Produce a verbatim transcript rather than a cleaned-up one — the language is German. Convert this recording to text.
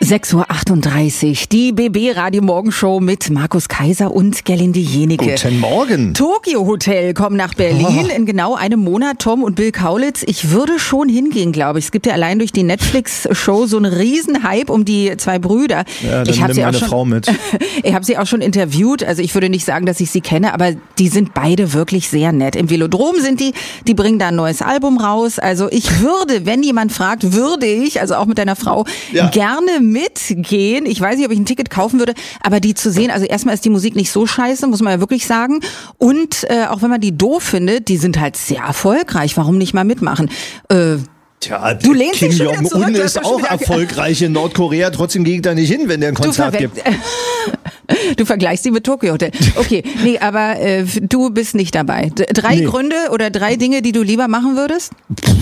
sechs Uhr achtunddreißig, die B B Radio Morgenshow mit Markus Kaiser und Gerlinde Jenike. Guten Morgen. Tokyo Hotel kommt nach Berlin oh. in genau einem Monat. Tom und Bill Kaulitz, ich würde schon hingehen, glaube ich. Es gibt ja allein durch die Netflix-Show so einen riesen Hype um die zwei Brüder. Ja, dann ich habe nimm sie meine auch schon, Frau mit. Ich habe sie auch schon interviewt. Also ich würde nicht sagen, dass ich sie kenne, aber die sind beide wirklich sehr nett. Im Velodrom sind die, die bringen da ein neues Album raus. Also ich würde, wenn jemand fragt, würde ich, also auch mit deiner Frau, ja. gerne mitgehen. Ich weiß nicht, ob ich ein Ticket kaufen würde, aber die zu sehen, also erstmal ist die Musik nicht so scheiße, muss man ja wirklich sagen. Und äh, auch wenn man die doof findet, die sind halt sehr erfolgreich. Warum nicht mal mitmachen? Äh, Tja, du lehnst Kim dich schon wieder zurück, Jong-un ist auch erfolgreich in Nordkorea, trotzdem gehe ich da nicht hin, wenn der ein Konzert gibt. Du vergleichst sie mit Tokyo Hotel. Okay, nee, aber äh, du bist nicht dabei. Drei nee. Gründe oder drei Dinge, die du lieber machen würdest?